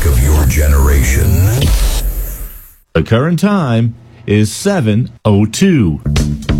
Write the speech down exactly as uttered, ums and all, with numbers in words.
music of your generation. The current time is seven oh two.